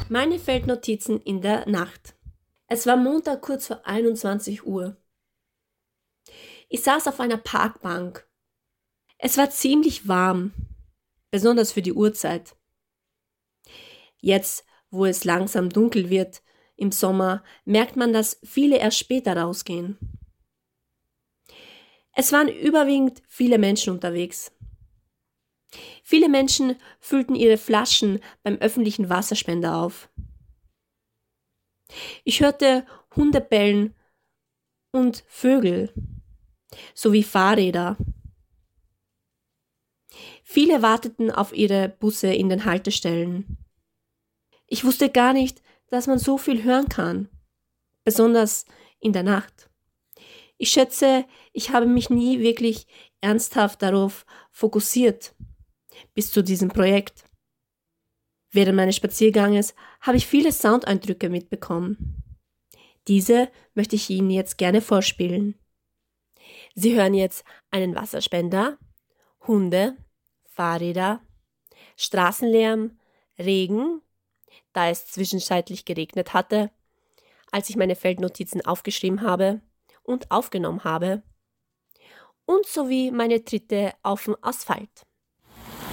Meine Feldnotizen in der Nacht. Es war Montag kurz vor 21 Uhr. Ich saß auf einer Parkbank. Es war ziemlich warm, besonders für die Uhrzeit. Jetzt, wo es langsam dunkel wird im Sommer, merkt man, dass viele erst später rausgehen. Es waren überwiegend viele Menschen unterwegs. Viele Menschen füllten ihre Flaschen beim öffentlichen Wasserspender auf. Ich hörte Hunde bellen und Vögel sowie Fahrräder. Viele warteten auf ihre Busse in den Haltestellen. Ich wusste gar nicht, dass man so viel hören kann, besonders in der Nacht. Ich schätze, ich habe mich nie wirklich ernsthaft darauf fokussiert, bis zu diesem Projekt. Während meines Spazierganges habe ich viele Soundeindrücke mitbekommen. Diese möchte ich Ihnen jetzt gerne vorspielen. Sie hören jetzt einen Wasserspender, Hunde, Fahrräder, Straßenlärm, Regen, da es zwischenzeitlich geregnet hatte, als ich meine Feldnotizen aufgeschrieben habe und aufgenommen habe, und sowie meine Tritte auf dem Asphalt.